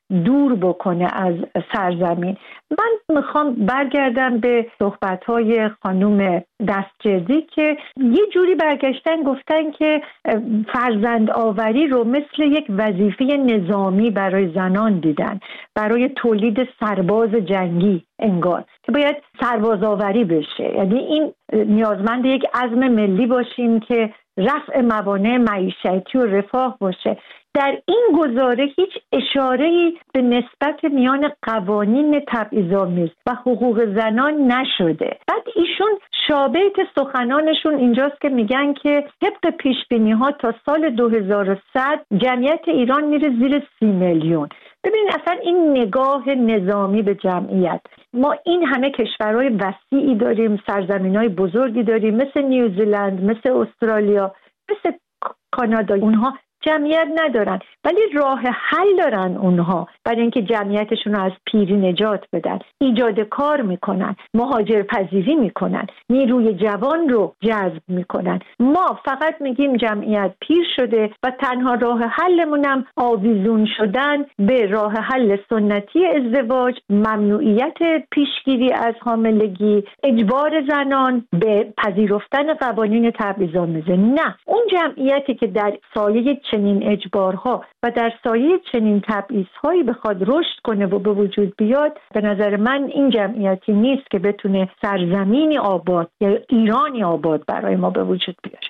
دور بکنه از سرزمین. من میخوام برگردم به صحبت‌های خانم دستجردی که یه جوری برگشتن گفتن که فرزند آوری رو مثل یک وظیفه نظامی برای زنان دیدن، برای تولید سرباز جنگی انگار که باید سرباز آوری بشه. یعنی این نیازمند یک عزم ملی باشیم که رفع موانع معیشتی و رفاه باشه. در این گزاره هیچ اشاره‌ای به نسبت میان قوانین تبعیض‌آمیز و حقوق زنان نشده. بعد ایشون شابهت سخنانشون اینجاست که میگن که طبق پیش‌بینی‌ها تا سال دو هزار و صد جمعیت ایران میره زیر سی میلیون. ببینید اصلا این نگاه نظامی به جمعیت، ما این همه کشورهای وسیعی داریم، سرزمین‌های بزرگی داریم مثل نیوزیلند، مثل استرالیا، مثل کانادا، اونها جمعیت ندارن ولی راه حل دارن اونها برای اینکه جمعیتشون رو از پیری نجات بدن. ایجاد کار میکنن، مهاجرپذیری میکنن، نیروی جوان رو جذب میکنن. ما فقط میگیم جمعیت پیر شده و تنها راه حلمونم آویزون شدن به راه حل سنتی ازدواج، ممنوعیت پیشگیری از حاملگی، اجبار زنان به پذیرفتن قوانین تبعیض‌آمیزه. نه، اون جمعیتی که در سایه چنین اجبارها و در سایه چنین تبعیض‌هایی بخواد رشد کنه و به وجود بیاد، به نظر من این جمعیتی نیست که بتونه سرزمینی آباد یا ایرانی آباد برای ما به وجود بیاره.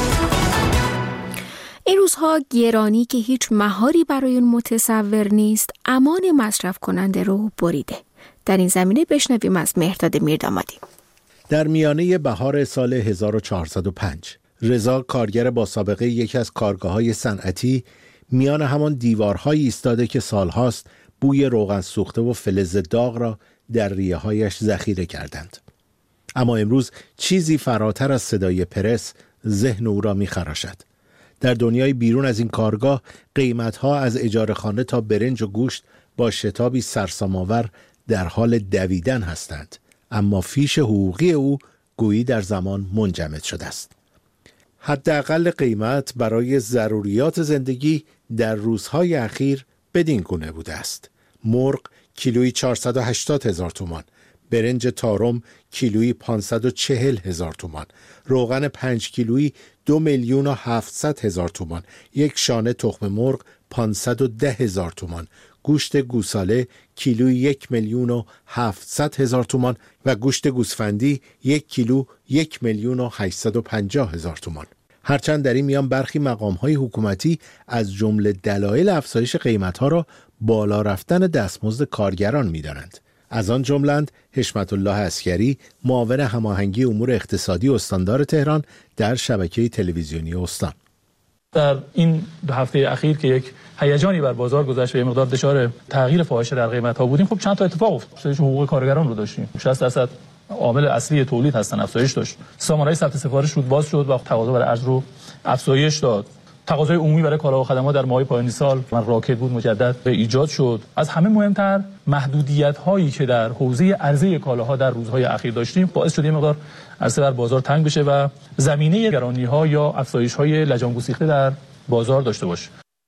این روزها گرانی که هیچ مهاری برای اون متصور نیست امان مصرف کننده رو بریده. در این زمینه بشنویم از مهرداد میردامادی. در میانه بهار سال هزار و چهارصد و پنج رضا، کارگر با سابقه یکی از کارگاه‌های صنعتی، میان همان دیوارهایی ایستاده که سالهاست بوی روغن سوخته و فلز داغ را در ریه‌هایش ذخیره کردند. اما امروز چیزی فراتر از صدای پرس ذهن او را می‌خراشد. در دنیای بیرون از این کارگاه قیمت‌ها از اجاره خانه تا برنج و گوشت با شتابی سرسام‌آور در حال دویدن هستند، اما فیش حقوقی او گویی در زمان منجمد شده است. حداقل قیمت برای ضروریات زندگی در روزهای اخیر بدین گونه بوده است: مرغ کیلویی چهارصد و هشتاد هزار تومان، برنج تارم کیلویی پانصد و چهل هزار تومان، روغن پنج کیلویی دو میلیون و هفتصد هزار تومان، یک شانه تخم مرغ پانصد و ده هزار تومان، گوشت گوساله کیلویی یک میلیون و هفتصد هزار تومان و گوشت گوسفندی یک کیلو یک میلیون و هشتصد و پنجاه هزار تومان. هرچند در این میان برخی مقام‌های حکومتی از جمله دلایل افزایش قیمت‌ها را بالا رفتن دستمزد کارگران می‌دانند. از آن جملند حشمت الله عسکری، معاون هماهنگی امور اقتصادی استاندار تهران در شبکه تلویزیونی استان. در این دو هفته اخیر که یک هیجانی بر بازار گذشت و یه مقدار دچار تغییر فاحش در قیمت‌ها بودیم، خب چند تا اتفاق افتاد. افزایش حقوق کارگران رو داشتیم. شصت درصد عامل اصلی تولید هستن افزایش داشت. سامانه‌های ثبت سفارش رود باز شد و تقاضا برای ارز رو افزایش داد. تقاضای عمومی برای کالا و خدمات در ماه‌های پایانی سال من راکد بود مجدد به ایجاد شد. از همه مهمتر محدودیت‌هایی که در حوزه عرضه کالاها در روزهای اخیر داشتیم باعث شد یه مقدار عرصه بر بازار تنگ بشه و زمینه گرانی‌ها یا افزایش‌های لجام گسیخته در بازار داشته باشه.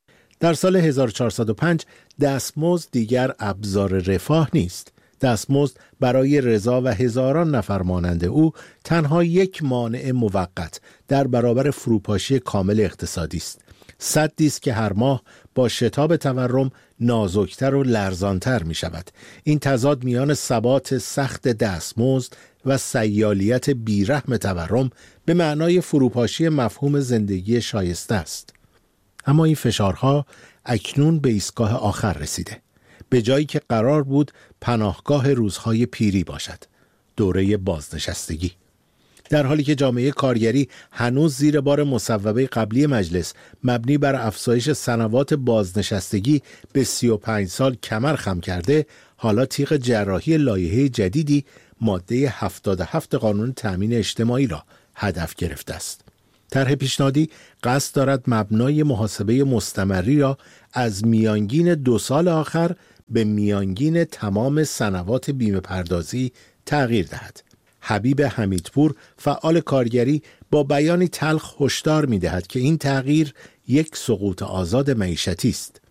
در سال هزار و چهارصد و پنج دستمزد دیگر ابزار رفاه نیست. دستمزد برای رضا و هزاران نفر مانند او تنها یک مانع موقت در برابر فروپاشی کامل اقتصادی است. سدی است که هر ماه با شتاب تورم نازکتر و لرزانتر می شود. این تضاد میان ثبات سخت دستمزد و سیالیت بیرحم تورم به معنای فروپاشی مفهوم زندگی شایسته است. اما این فشارها اکنون به ایستگاه آخر رسیده. به جایی که قرار بود پناهگاه روزهای پیری باشد، دوره بازنشستگی. در حالی که جامعه کارگری هنوز زیر بار مصوبه قبلی مجلس مبنی بر افزایش سنوات بازنشستگی به سی و پنج سال کمر خم کرده، حالا تیغ جراحی لایحه جدیدی ماده هفتاد و هفت قانون تأمین اجتماعی را هدف گرفته است. طرح پیشنهادی قصد دارد مبنای محاسبه مستمری را از میانگین دو سال آخر به میانگین تمام سنوات بیمه پردازی تغییر دهد. حبیب حمیدپور، فعال کارگری، با بیانی تلخ هشدار می‌دهد که این تغییر یک سقوط آزاد معیشتی است.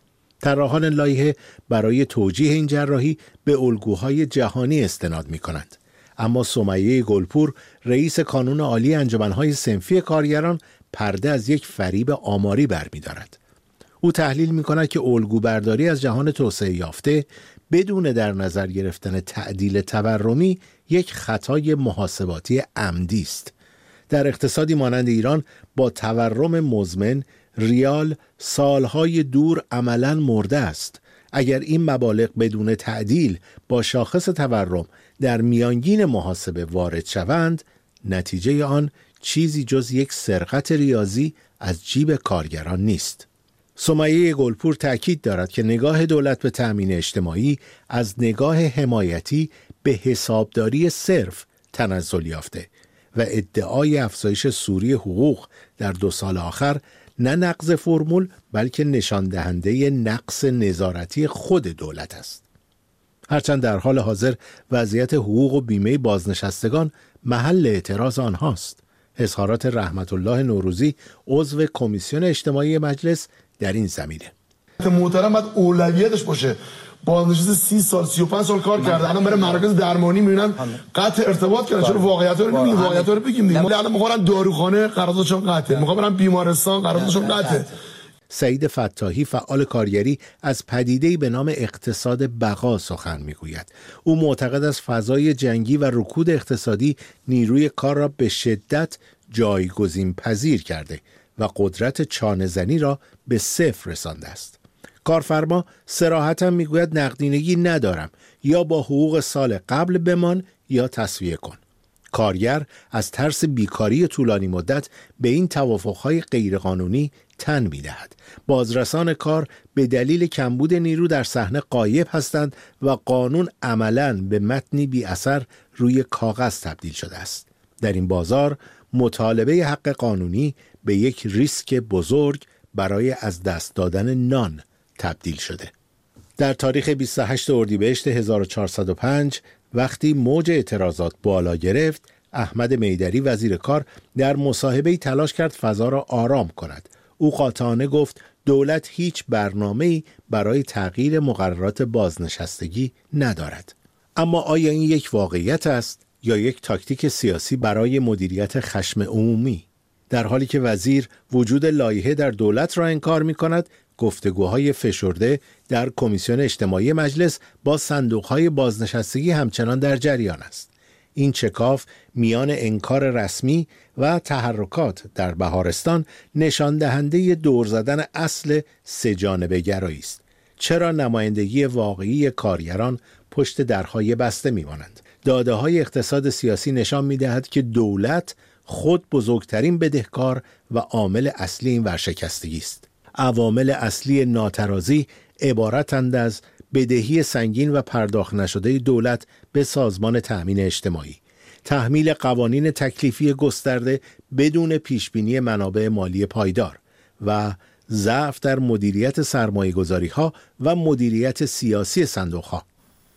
طراحان لایحه برای توجیه این جراحی به الگوهای جهانی استناد می‌کنند. اما سمیه گلپور، رئیس کانون عالی انجمن‌های صنفی کارگران، پرده از یک فریب آماری برمی‌دارد. او تحلیل می‌کند که الگو برداری از جهان توسعه یافته بدون در نظر گرفتن تعدیل تورمی یک خطای محاسباتی عمدی است. در اقتصادی مانند ایران با تورم مزمن، ریال سالهای دور عملاً مرده است. اگر این مبالغ بدون تعدیل با شاخص تورم در میانگین محاسبه وارد شوند، نتیجه آن چیزی جز یک سرقت ریاضی از جیب کارگران نیست. سمیه گلپور تأکید دارد که نگاه دولت به تأمین اجتماعی از نگاه حمایتی به حسابداری صرف تنزل یافته و ادعای افزایش سوری حقوق در دو سال آخر نه نقض فرمول بلکه نشان دهنده نقص نظارتی خود دولت است. هرچند در حال حاضر وضعیت حقوق و بیمه بازنشستگان محل اعتراض آنهاست. اظهارات رحمت الله نوروزی، عضو کمیسیون اجتماعی مجلس، در این زمینه. محترم باید اولویتش باشه. بازنشسته سی سال سی و پنج سال کار کرده، الان برای مراکز درمانی میبینن قطع ارتباط کردن. چرا واقعیت‌ها رو نمیگیم؟ واقعیت‌ها رو بگیم دیگه. الان میخوان داروخانه قراردادشون قطعه، میخوان برن بیمارستان قراردادشون قطعه. سعید فتاحی، فعال کارگری، از پدیده‌ای به نام اقتصاد بقا سخن میگوید. او معتقد است فضای جنگی و رکود اقتصادی نیروی کار را به شدت جایگزین پذیر کرده و قدرت چانه‌زنی را به صفر رسانده است. کارفرما صراحتاً میگوید نقدینگی ندارم، یا با حقوق سال قبل بمان یا تسویه کن. کارگر از ترس بیکاری طولانی مدت به این توافقهای غیرقانونی تن می‌دهد. بازرسان کار به دلیل کمبود نیرو در صحنه غایب هستند و قانون عملاً به متنی بی اثر روی کاغذ تبدیل شده است. در این بازار مطالبه حق قانونی به یک ریسک بزرگ برای از دست دادن نان تبدیل شده. در تاریخ بیست و هشتم اردیبهشت هزار و چهارصد و پنج وقتی موج اعتراضات بالا گرفت، احمد میدری وزیر کار در مصاحبه‌ای تلاش کرد فضا را آرام کند. او قاطعانه گفت دولت هیچ برنامه‌ای برای تغییر مقررات بازنشستگی ندارد. اما آیا این یک واقعیت است یا یک تاکتیک سیاسی برای مدیریت خشم عمومی؟ در حالی که وزیر وجود لایحه در دولت را انکار می‌کند، گفتگوهای فشرده در کمیسیون اجتماعی مجلس با صندوق‌های بازنشستگی همچنان در جریان است. این چکاف میان انکار رسمی و تحرکات در بهارستان نشان دهنده دور زدن اصل سه جانبه گرایی است. چرا نمایندگی واقعی کارگران پشت درهای بسته میمانند؟ داده‌های اقتصاد سیاسی نشان می‌دهد که دولت خود بزرگترین بدهکار و عامل اصلی این ورشکستگی است. عوامل اصلی ناترازی عبارتند از بدهی سنگین و پرداخت نشده دولت به سازمان تأمین اجتماعی، تحمیل قوانین تکلیفی گسترده بدون پیشبینی منابع مالی پایدار و ضعف در مدیریت سرمایه‌گذاری‌ها و مدیریت سیاسی صندوق‌ها.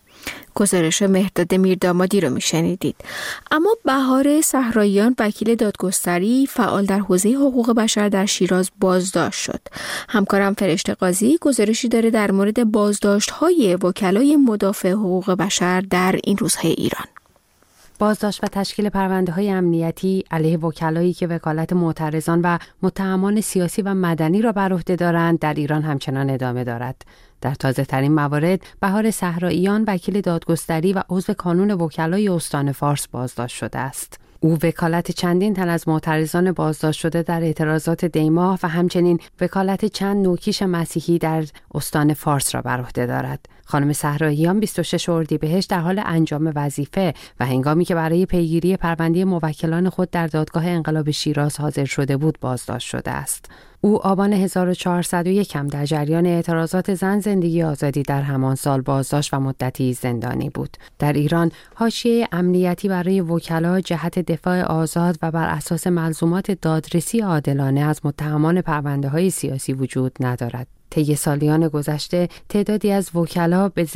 گزارش مهرداد میردامادی رو میشنیدید. اما بهار صحراییان، وکیل دادگستری فعال در حوزه حقوق بشر در شیراز، بازداشت شد. همکارم فرشته قاضی گزارشی داره در مورد بازداشت‌های وکلای مدافع حقوق بشر در این روزهای ایران. بازداشت و تشکیل پرونده‌های امنیتی علیه وکلایی که وکالت معترضان و متهمان سیاسی و مدنی را بر عهده دارند در ایران همچنان ادامه دارد. در تازه‌ترین موارد، بهار صحراییان، وکیل دادگستری و عضو کانون وکلای استان فارس بازداشت شده است. او وکالت چندین تن از معترضان بازداشت شده در اعتراضات دیماه و همچنین وکالت چند نوکیش مسیحی در استان فارس را بر عهده دارد. خانم صحراییان بیست و ششم اردیبهشت در حال انجام وظیفه و هنگامی که برای پیگیری پرونده موکلان خود در دادگاه انقلاب شیراز حاضر شده بود بازداشت شده است. او آبان هزار و چهارصد و یک هم در جریان اعتراضات زن زندگی آزادی در همان سال بازداشت و مدتی زندانی بود. در ایران حاشیه امنیتی برای وکلا جهت دفاع آزاد و بر اساس ملزومات دادرسی عادلانه از متهمان پرونده‌های سیاسی وجود ندارد. طی سالیان گذشته تعدادی از وکلا به